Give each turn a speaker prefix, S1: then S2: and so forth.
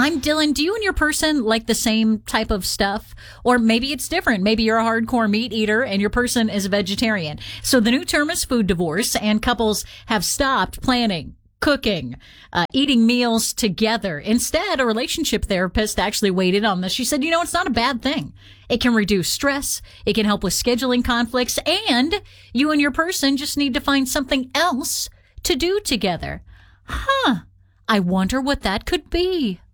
S1: I'm Dylan. Do you and your person like the same type of stuff? Or maybe it's different. Maybe you're a hardcore meat eater and your person is a vegetarian. So the new term is food divorce, and couples have stopped planning, cooking, eating meals together. Instead, a relationship therapist actually weighed in on this. She said, it's not a bad thing. It can reduce stress. It can help with scheduling conflicts, and you and your person just need to find something else to do together. I wonder what that could be.